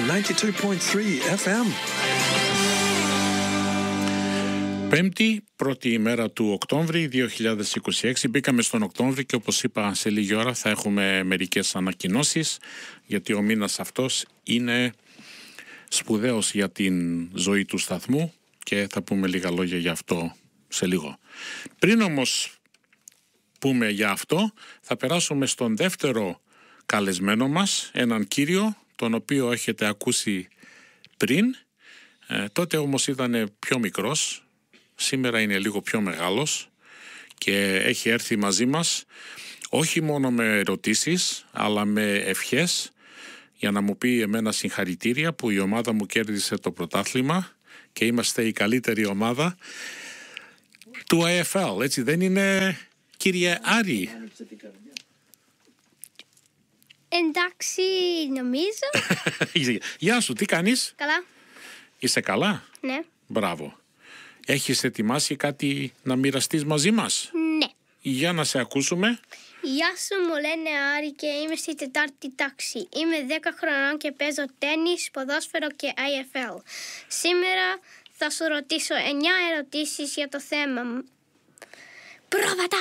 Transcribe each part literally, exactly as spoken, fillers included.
ενενήντα δύο κόμμα τρία εφ εμ. Πέμπτη, πρώτη ημέρα του Οκτώβρη δύο χιλιάδες είκοσι έξι. Μπήκαμε στον Οκτώβρη και όπως είπα σε λίγη ώρα θα έχουμε μερικές ανακοινώσεις, γιατί ο μήνας αυτός είναι σπουδαίος για την ζωή του σταθμού και θα πούμε λίγα λόγια για αυτό σε λίγο. Πριν όμως πούμε για αυτό, θα περάσουμε στον δεύτερο καλεσμένο μας, έναν κύριο τον οποίο έχετε ακούσει πριν. Ε, τότε όμως ήταν πιο μικρός. Σήμερα είναι λίγο πιο μεγάλος και έχει έρθει μαζί μας όχι μόνο με ερωτήσεις αλλά με ευχές για να μου πει εμένα συγχαρητήρια που η ομάδα μου κέρδισε το πρωτάθλημα και είμαστε η καλύτερη ομάδα του έι εφ ελ, έτσι δεν είναι, κύριε Άρη? Εντάξει, νομίζω. Γεια σου, τι κάνεις? Καλά. Είσαι καλά? Ναι. Μπράβο. Έχεις ετοιμάσει κάτι να μοιραστείς μαζί μας? Ναι. Για να σε ακούσουμε. Γεια σου, μου λένε Άρη και είμαι στη τετάρτη τάξη. Είμαι δέκα χρονών και παίζω τένις, ποδόσφαιρο και έι εφ ελ. Σήμερα θα σου ρωτήσω εννιά ερωτήσεις για το θέμα μου. Πρόβατα!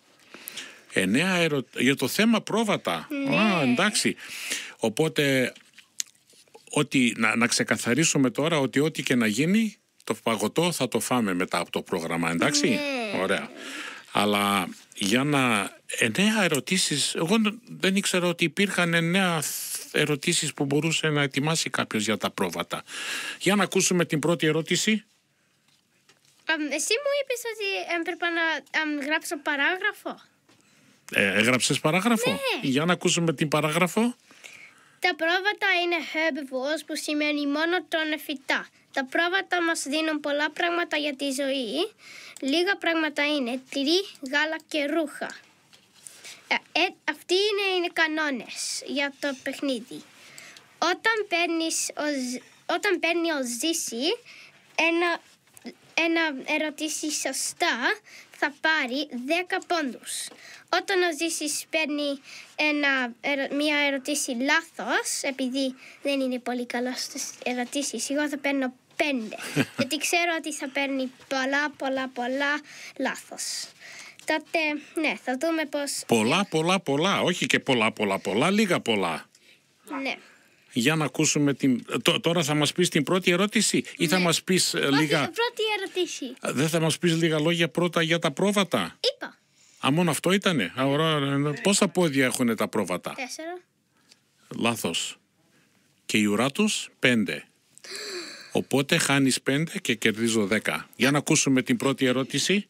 Εννέα ερω... για το θέμα πρόβατα. Ναι. Α, εντάξει. Οπότε, ότι, να, να ξεκαθαρίσουμε τώρα ότι ό,τι και να γίνει, το παγωτό θα το φάμε μετά από το πρόγραμμα, εντάξει. Ναι. Ωραία. Αλλά για να... Εννέα ερωτήσεις, εγώ δεν ήξερα ότι υπήρχαν εννέα ερωτήσεις που μπορούσε να ετοιμάσει κάποιος για τα πρόβατα. Για να ακούσουμε την πρώτη ερώτηση. Um, εσύ μου είπες ότι έπρεπε να um, γράψω παράγραφο. Ε, έγραψες παράγραφο? Ναι. Για να ακούσουμε την παράγραφο. Τα πρόβατα είναι herbivores, που σημαίνει μόνο τρώνε φυτά. Τα πρόβατα μας δίνουν πολλά πράγματα για τη ζωή. Λίγα πράγματα είναι τυρί, γάλα και ρούχα. Ε, ε, αυτοί είναι οι κανόνες για το παιχνίδι. Όταν, παίρνεις ο, όταν παίρνει ο Ζήση ένα, ένα ερωτήσει σωστά, θα πάρει δέκα πόντους. Όταν ο Ζήσης παίρνει ένα, μια ερωτήση λάθος, επειδή δεν είναι πολύ καλό στις ερωτήσεις, εγώ θα παίρνω πέντε. Γιατί ξέρω ότι θα παίρνει πολλά, πολλά, πολλά λάθος. Τότε, ναι, θα δούμε πώς... Πολλά, πολλά, πολλά. Όχι και πολλά, πολλά, πολλά. Λίγα πολλά. Ναι. Για να ακούσουμε την... Τώρα θα μας πεις την πρώτη ερώτηση ή ναι. θα μας πεις Όχι, λίγα... Όχι, πρώτη ερώτηση. Δεν θα μας πεις λίγα λόγια πρώτα για τα πρόβατα? Είπα. Α, μόνο αυτό ήτανε? Α, ωραία. Πόσα πόδια έχουν τα πρόβατα? Τέσσερα. Λάθος. Και η ουρά τους πέντε. Οπότε χάνεις πέντε και κερδίζω δέκα. Για να ακούσουμε την πρώτη ερώτηση.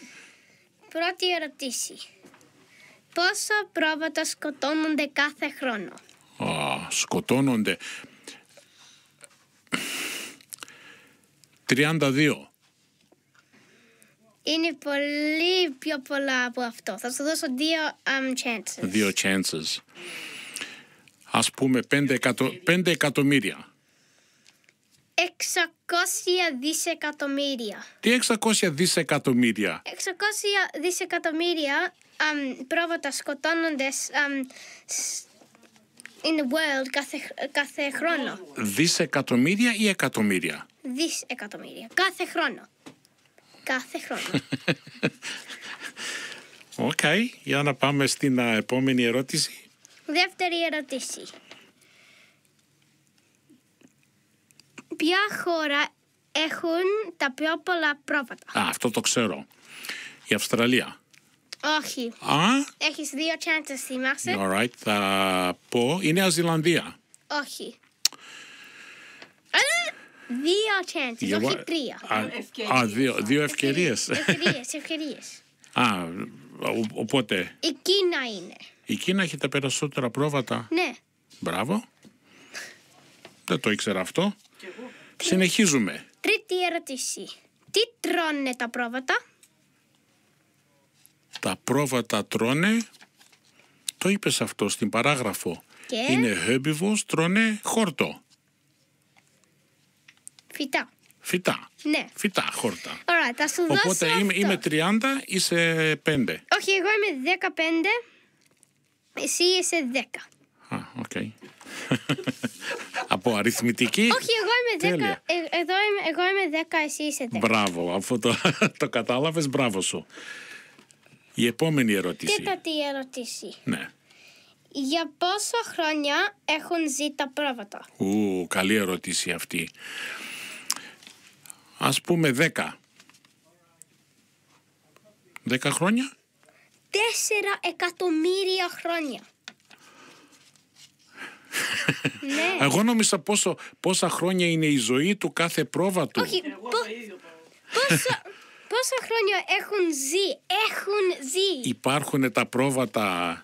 Πρώτη ερώτηση. Πόσα πρόβατα σκοτώνονται κάθε χρόνο? Α, σκοτώνονται. τριάντα δύο. Είναι πολύ πιο πολλά από αυτό. Θα σου δώσω δύο um, chances. Δύο chances. Ας πούμε πέντε, εκατο... πέντε εκατομμύρια. εξακόσια δισεκατομμύρια. Τι εξακόσια δισεκατομμύρια? εξακόσια δισεκατομμύρια um, πρόβατα σκοτώνονται um, in the world κάθε, κάθε χρόνο. Δισεκατομμύρια ή εκατομμύρια? Δισεκατομμύρια. Κάθε χρόνο. Κάθε χρόνο. Οκ. Okay. Για να πάμε στην uh, επόμενη ερώτηση. Δεύτερη ερώτηση. Ποια χώρα έχουν τα πιο πολλά πρόβατα? Α, αυτό το ξέρω. Η Αυστραλία. Όχι. Α. Έχεις δύο chances, θυμάσαι? Alright. Θα πω η Νέα Ζηλανδία. Όχι. Δύο chances, Για... όχι τρία. Α, α δύο, δύο ευκαιρίες. Ευκαιρίες, ευκαιρίες. Α, ο, οπότε... Η Κίνα είναι. Η Κίνα έχει τα περισσότερα πρόβατα. Ναι. Μπράβο. Δεν το ήξερα αυτό. Συνεχίζουμε. Τρίτη ερώτηση. Τι τρώνε τα πρόβατα? Τα πρόβατα τρώνε... Το είπες αυτό στην παράγραφο. Και... Είναι herbivores, τρώνε χόρτο. Φυτά. Φυτά. Ναι. Φυτά, χόρτα. Ωραία, θα σου Οπότε δώσω είμαι, αυτό. είμαι τριάντα, είσαι πέντε. Όχι, εγώ είμαι δεκαπέντε. Εσύ είσαι δέκα. Α, οκ. Okay. πω, αριθμητική. Όχι, εγώ είμαι Τέλεια. δέκα. Ε, εδώ είμαι, εγώ είμαι δέκα, εσύ είσαι δέκα. Μπράβο, αφού το, το κατάλαβες, μπράβο σου. Η επόμενη ερώτηση. Τέταρτη ερώτηση. Ναι. Για πόσα χρόνια έχουν ζει τα πρόβατα? Ου, καλή ερώτηση αυτή. Ας πούμε δέκα. Δέκα χρόνια. Τέσσερα εκατομμύρια χρόνια. Ναι. Εγώ νόμιζα πόσο, πόσα χρόνια είναι η ζωή του κάθε πρόβατου. Όχι, πο- πόσα, πόσα χρόνια έχουν ζει, έχουν ζει. Υπάρχουν τα πρόβατα.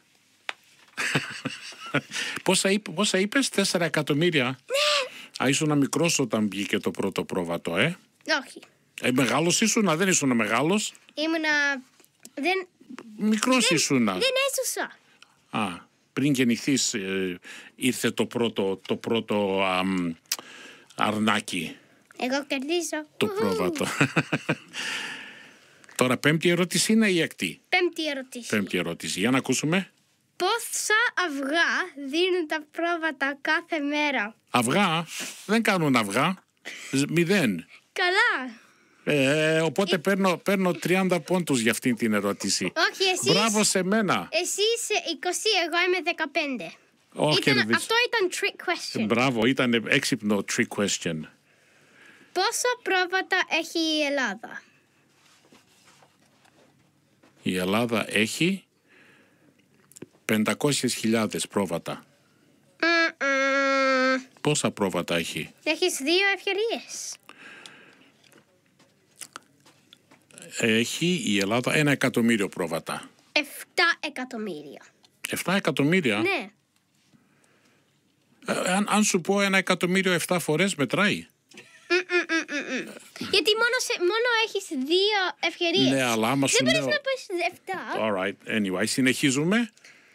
πόσα, είπε, πόσα είπες, τέσσερα εκατομμύρια. Ναι. Α, ήσουν μικρός όταν βγήκε το πρώτο πρόβατο, ε. Όχι, ε μεγάλος ήσουν, δεν ήσουν μεγάλος. ήμουνα, δεν, Μικρός ήσουν. δεν έζουσα. Α, πριν γεννηθείς ε, ήρθε το πρώτο, το πρώτο αμ, αρνάκι, Εγώ κερδίζω. το Ουχου. πρόβατο. Τώρα πέμπτη ερώτηση είναι η έκτη. Πέμπτη ερώτηση. Πέμπτη ερώτηση. Για να ακούσουμε. Πόσα αυγά δίνουν τα πρόβατα κάθε μέρα? Αυγά. Δεν κάνουν αυγά. Ζ- Μηδέν. Καλά. Ε, οπότε παίρνω, παίρνω τριάντα πόντους για αυτήν την ερώτηση. Όχι, εσύ, Μπράβο σε μένα. εσύ είσαι είκοσι, εγώ είμαι δεκαπέντε. Ω, Ήταν- κερδίς. αυτό ήταν trick question. Μπράβο, ήταν έξυπνο trick question. Πόσα πρόβατα έχει η Ελλάδα? Η Ελλάδα έχει πεντακόσιες χιλιάδες πρόβατα. Μμμ. Πόσα πρόβατα έχει? Έχεις δύο ευκαιρίες. Έχει η Ελλάδα ένα εκατομμύριο πρόβατα. Εφτά εκατομμύρια. Εφτά εκατομμύρια. Ναι. Ε, αν, αν σου πω ένα εκατομμύριο εφτά φορές μετράει. Γιατί μόνο, σε, μόνο έχεις δύο ευκαιρίες. Ναι, αλλά άμα σου Δεν μπορείς λέω... να πεις εφτά. Alright, anyway, συνεχίζουμε.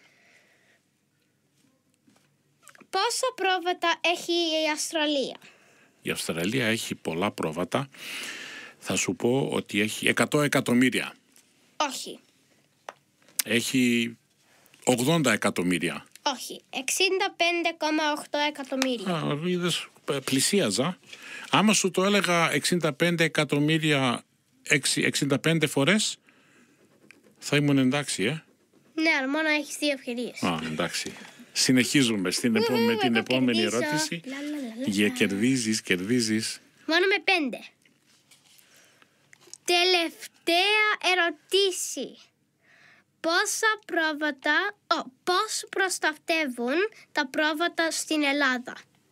Πόσα πρόβατα έχει η Αυστραλία? Η Αυστραλία έχει πολλά πρόβατα. Θα σου πω ότι έχει εκατό εκατομμύρια. Όχι. Έχει ογδόντα εκατομμύρια. Όχι. εξήντα πέντε κόμμα οκτώ εκατομμύρια. Α, είδες, ε, πλησίαζα. Άμα σου το έλεγα εξήντα πέντε εκατομμύρια εξ- εξήντα πέντε φορές, θα ήμουν εντάξει, ε. Ναι, αλλά μόνο έχεις δύο ευκαιρίες. Α, εντάξει. Συνεχίζουμε στην επό- με την εγώ επόμενη κερδίζω. ερώτηση. Λα, λα, λα, λα. Για κερδίζεις, κερδίζεις. Μόνο με πέντε. Τελευταία ερωτήση. Πόσα πρόβατα, ο, πώς προστατεύουν τα πρόβατα στην Ελλάδα?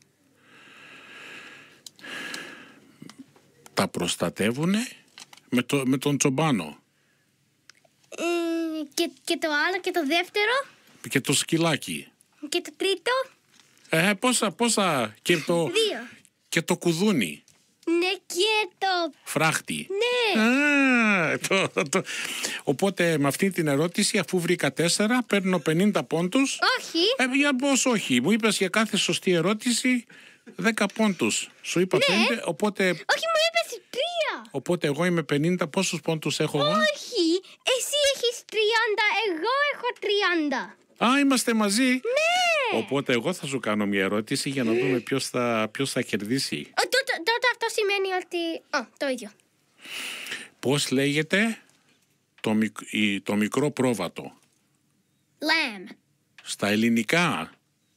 Τα προστατεύουνε με, το, με τον τσομπάνο Ε, και, και το άλλο και το δεύτερο και το σκυλάκι. και το τρίτο. Ε, πόσα, πόσα και το, Δύο. και το κουδούνι. Ναι, και το... Φράχτη. Ναι. Α, το, το. Οπότε με αυτή την ερώτηση, αφού βρήκα τέσσερα, παίρνω πενήντα πόντους. Όχι. Ε, για πώς όχι. Μου είπες για κάθε σωστή ερώτηση δέκα πόντους. Σου είπα Ναι. πέντε, οπότε, Όχι, μου είπες τρία. οπότε εγώ είμαι πενήντα. Πόσους πόντους έχω εγώ? Όχι, εσύ έχεις τριάντα, εγώ έχω τριάντα. Α, είμαστε μαζί. Ναι. Οπότε εγώ θα σου κάνω μια ερώτηση για να δούμε ποιος θα, ποιος θα κερδίσει. Ο, τότε, τότε αυτό σημαίνει ότι... Α, το ίδιο. Πώς λέγεται το, μικ, η- το μικρό πρόβατο Lamb. στα ελληνικά?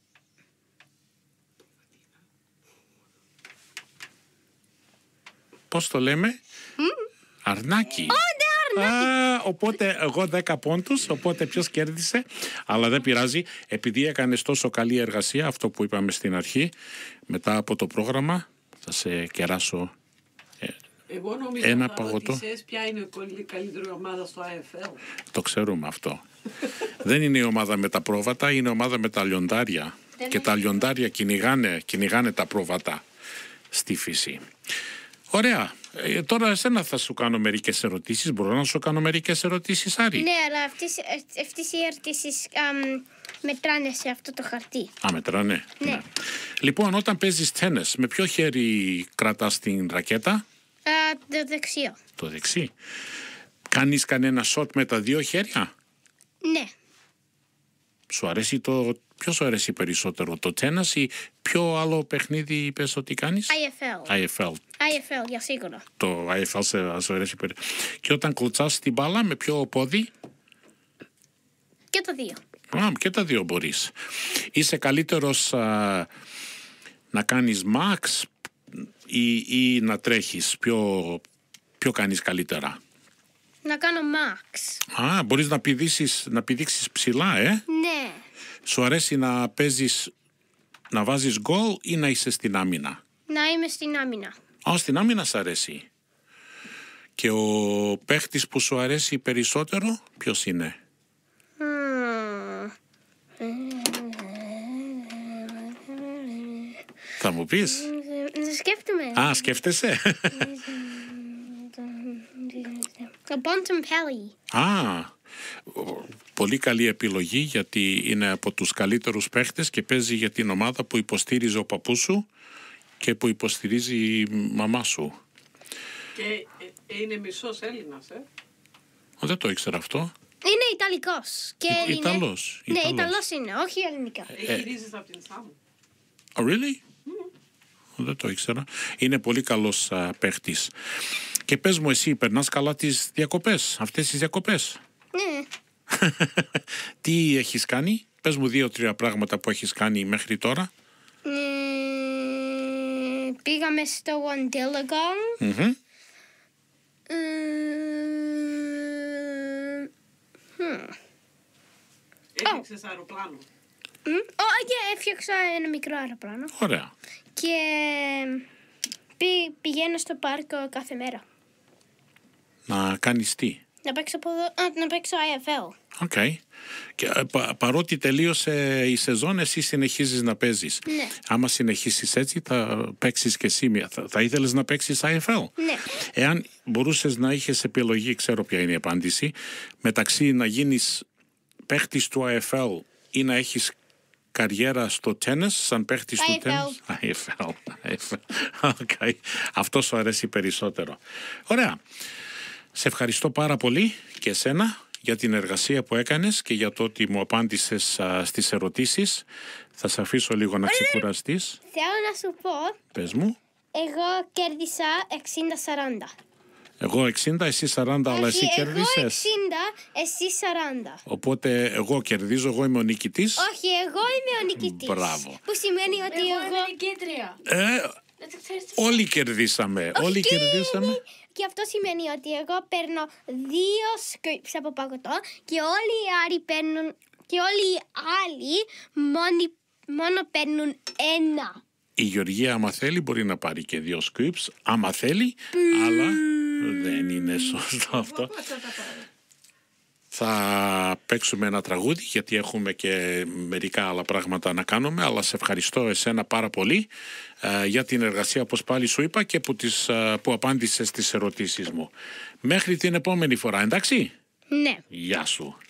Πώς το λέμε? Αρνάκι. ναι, Α, οπότε εγώ δέκα πόντους, οπότε ποιος κέρδισε? Αλλά δεν πειράζει, επειδή έκανες τόσο καλή εργασία, αυτό που είπαμε στην αρχή, μετά από το πρόγραμμα θα σε κεράσω. Εγώ νομίζω Ένα θα παγωτό. ρωτήσες ποια είναι η κολλή- καλύτερη ομάδα στο Α Εφ Ελ. Το ξέρουμε αυτό. Δεν είναι η ομάδα με τα πρόβατα, είναι η ομάδα με τα λιοντάρια. Και τα λιοντάρια κυνηγάνε, κυνηγάνε τα πρόβατα στη φύση. Ωραία. Ε, τώρα εσένα θα σου κάνω μερικές ερωτήσεις. Μπορώ να σου κάνω μερικές ερωτήσεις, Άρη? Ναι, αλλά αυτές, ε, αυτές οι ερωτήσεις αμ, μετράνε σε αυτό το χαρτί. Α, μετράνε. Ναι. Λοιπόν, όταν παίζεις τέννις, με ποιο χέρι κρατάς την ρακέτα? Α, το δεξιό. Το δεξί. Κάνεις κανένα σοτ με τα δύο χέρια? Ναι. Σου αρέσει το ποιο σου αρέσει περισσότερο, το τένας ή ποιο άλλο παιχνίδι είπες ότι κάνεις? άι εφ ελ. άι εφ ελ. άι εφ ελ, για σίγουρα. Το άι εφ ελ σε, σου αρέσει περισσότερο. Και όταν κλωτσάς την μπάλα με ποιο πόδι? Και τα δύο. Α, και τα δύο μπορείς. Είσαι καλύτερος α, να κάνεις max ή, ή να τρέχεις? Ποιο, ποιο κάνεις καλύτερα? Να κάνω max. Α, μπορείς να πηδήξεις, να πηδήξεις ψηλά, ε? Ναι. Σου αρέσει να παίζεις, να βάζεις γκολ ή να είσαι στην άμυνα? Να είμαι στην άμυνα. Α, στην άμυνα σ' αρέσει. Και ο παίχτης που σου αρέσει περισσότερο, ποιος είναι? Mm. Θα μου πεις? Σκέφτομαι. Α, σκέφτεσαι. Το Bontempelli. Α, πολύ καλή επιλογή, γιατί είναι από τους καλύτερους παίχτες και παίζει για την ομάδα που υποστήριζε ο παππούς σου και που υποστηρίζει η μαμά σου. Και ε, είναι μισός Έλληνας, ε. Δεν το ήξερα αυτό. Είναι Ιταλικός. Και Ι- είναι... Ιταλός, Ναι, Ιταλός. Ιταλός είναι, όχι ελληνικά. Έχει ρίζες από την Σάμου. Oh, really? Δεν το ήξερα. Είναι πολύ καλός α, παίχτης. Και πες μου εσύ, περνάς καλά τις διακοπές, αυτές τις διακοπές? Ναι. Τι έχεις κάνει? Πες μου δύο-τρία πράγματα που έχεις κάνει μέχρι τώρα. Ε, πήγαμε στο Wandilagong. Μμμ. Ε, hmm. Έφτιαξες αεροπλάνο. Μμ, Ω, και έφτιαξα ένα μικρό αεροπλάνο. Ωραία. Και πη- πηγαίνω στο πάρκο κάθε μέρα. Να κάνεις τι? Να παίξω, ποδο... Α, να παίξω άι εφ ελ. Οκ. Και ε, πα- παρότι τελείωσε η σεζόν, εσύ συνεχίζεις να παίζεις. Ναι. Άμα συνεχίσεις έτσι, θα παίξεις και εσύ μια. Θα, θα ήθελες να παίξεις άι εφ ελ? Ναι. Εάν μπορούσες να είχες επιλογή, ξέρω ποια είναι η απάντηση, μεταξύ να γίνεις παίχτης του άι εφ ελ ή να έχεις καριέρα στο τέννις, σαν παίχτης του άι εφ ελ. τέννις. άι εφ ελ. άι εφ ελ. Okay. Αυτό σου αρέσει περισσότερο. Ωραία. Σε ευχαριστώ πάρα πολύ και εσένα για την εργασία που έκανες και για το ότι μου απάντησες α, στις ερωτήσεις. Θα σε αφήσω λίγο να ξεκουραστείς. Θέλω να σου πω, Πες μου. εγώ κέρδισα εξήντα σαράντα. Εγώ εξήντα, εσύ σαράντα, αλλά εσύ Όχι, εγώ κέρδισες. εξήντα, εσύ σαράντα. Οπότε εγώ κερδίζω, εγώ είμαι ο νικητής. Όχι, εγώ είμαι ο νικητής. Μπράβο. Που σημαίνει ότι εγώ... Εγώ είμαι νικήτρια. Ε, Δεν το ξέρεις τι. όλοι κερδίσαμε. Όλοι και κερδίσαμε. είναι- Και αυτό σημαίνει ότι εγώ παίρνω δύο σκρίπς από παγωτό και όλοι οι άλλοι παίρνουν... Και όλοι οι άλλοι μόνοι- μόνο παίρνουν ένα. Η Γεωργία, άμα θέλει, μπορεί να πάρει και δύο scripts. Άμα θέλει, αλλά δεν είναι σωστό αυτό. Θα παίξουμε ένα τραγούδι, γιατί έχουμε και μερικά άλλα πράγματα να κάνουμε, αλλά σε ευχαριστώ εσένα πάρα πολύ ε, για την εργασία, όπως πάλι σου είπα, και που, τις, ε, που απάντησες στις ερωτήσεις μου. Μέχρι την επόμενη φορά, εντάξει? Ναι. Γεια σου.